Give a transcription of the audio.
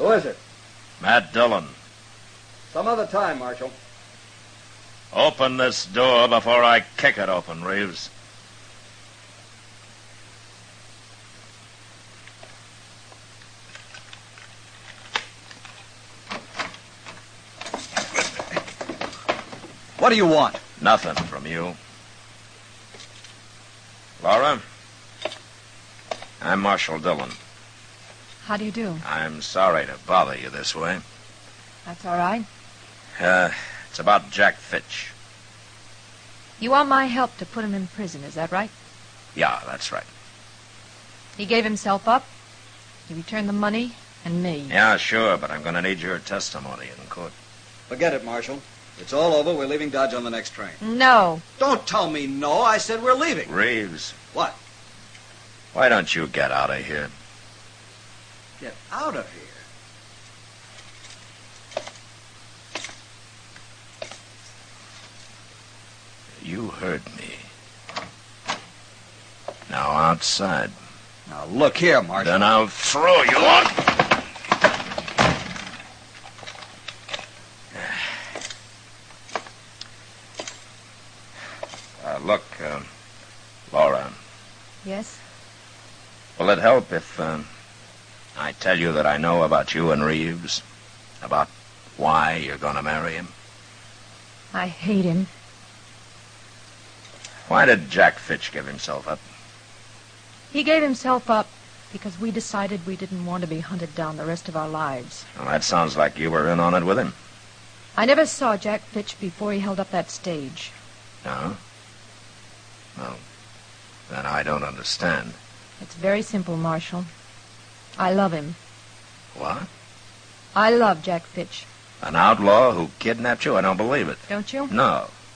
Who is it? Matt Dillon. Some other time, Marshal. Open this door before I kick it open, Reeves. What do you want? Nothing from you. Laura, I'm Marshal Dillon. How do you do? I'm sorry to bother you this way. That's all right. It's about Jack Fitch. You want my help to put him in prison, is that right? Yeah, that's right. He gave himself up. He returned the money and me. Yeah, sure, but I'm going to need your testimony in court. Forget it, Marshal. It's all over. We're leaving Dodge on the next train. No. Don't tell me no. I said we're leaving. Reeves. What? Why don't you get out of here? Get out of here. You heard me. Now outside. Now look here, Marshal. Then I'll throw you out. Look, Laura. Yes? Will it help if I tell you that I know about you and Reeves? About why you're going to marry him? I hate him. Why did Jack Fitch give himself up? He gave himself up because we decided we didn't want to be hunted down the rest of our lives. Well, that sounds like you were in on it with him. I never saw Jack Fitch before he held up that stage. No? Well, then I don't understand. It's very simple, Marshal. I love him. What? I love Jack Fitch. An outlaw who kidnapped you? I don't believe it. Don't you? No.